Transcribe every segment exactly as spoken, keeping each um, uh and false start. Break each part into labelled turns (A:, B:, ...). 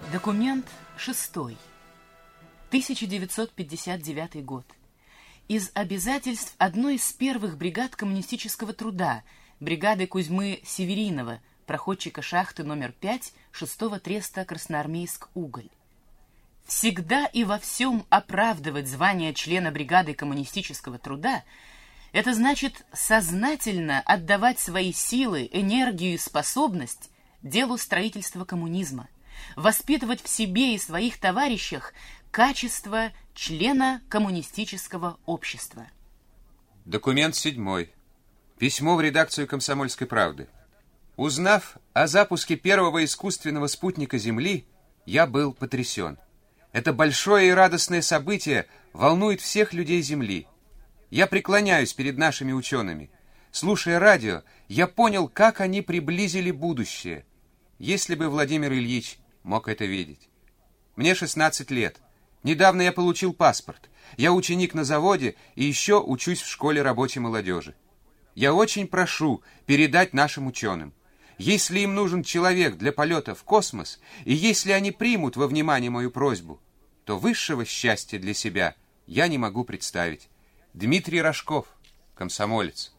A: Документ шестой. тысяча девятьсот пятьдесят девятый год. Из обязательств одной из первых бригад коммунистического труда, бригады Кузьмы Северинова, проходчика шахты номер пять шестого треста Красноармейск-Уголь. Всегда и во всем оправдывать звание члена бригады коммунистического труда — это значит сознательно отдавать свои силы, энергию и способность делу строительства коммунизма, воспитывать в себе и своих товарищах качество члена коммунистического общества.
B: Документ седьмой. Письмо в редакцию «Комсомольской правды». Узнав о запуске первого искусственного спутника Земли, я был потрясен. Это большое и радостное событие волнует всех людей Земли. Я преклоняюсь перед нашими учеными. Слушая радио, я понял, как они приблизили будущее. Если бы Владимир Ильич мог это видеть. Мне шестнадцать лет. Недавно я получил паспорт. Я ученик на заводе и еще учусь в школе рабочей молодежи. Я очень прошу передать нашим ученым. Если им нужен человек для полета в космос, и если они примут во внимание мою просьбу, то высшего счастья для себя я не могу представить. Дмитрий Рожков, комсомолец.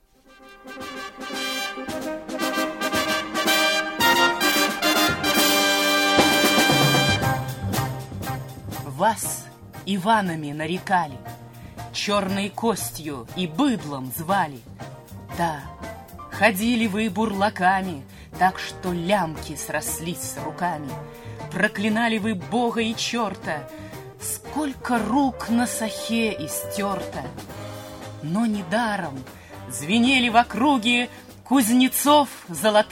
A: Вас Иванами нарекали, черной костью и быдлом звали. Да, ходили вы бурлаками, так что лямки срослись с руками. Проклинали вы Бога и черта, сколько рук на сахе истерто. Но недаром звенели в округе кузнецов золотых.